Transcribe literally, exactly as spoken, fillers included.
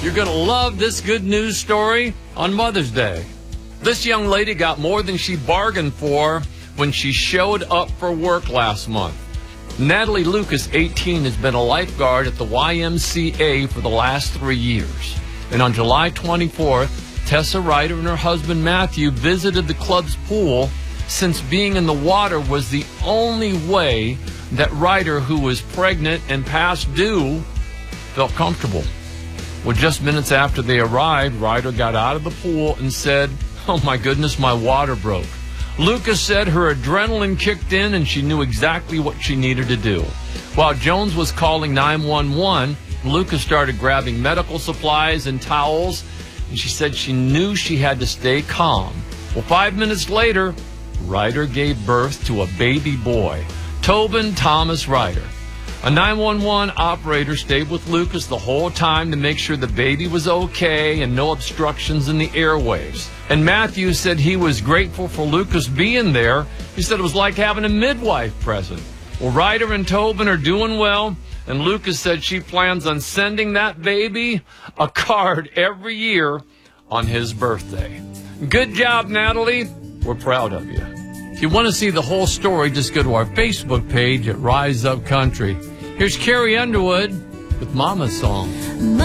You're going to love this good news story on Mother's Day. This young lady got more than she bargained for when she showed up for work last month. Natalie Lucas, eighteen, has been a lifeguard at the Y M C A for the last three years. And on July twenty-fourth, Tessa Ryder and her husband Matthew visited the club's pool since being in the water was the only way that Ryder, who was pregnant and past due, felt comfortable. Well, just minutes after they arrived, Ryder got out of the pool and said, "Oh my goodness, my water broke." Lucas said her adrenaline kicked in and she knew exactly what she needed to do. While Jones was calling nine one one, Lucas started grabbing medical supplies and towels, and she said she knew she had to stay calm. Well, five minutes later, Ryder gave birth to a baby boy, Tobin Thomas Ryder. A nine one one operator stayed with Lucas the whole time to make sure the baby was okay and no obstructions in the airways. And Matthew said he was grateful for Lucas being there. He said it was like having a midwife present. Well, Ryder and Tobin are doing well, and Lucas said she plans on sending that baby a card every year on his birthday. Good job, Natalie. We're proud of you. If you want to see the whole story, just go to our Facebook page at Rise Up Country. Here's Carrie Underwood with Mama's Song.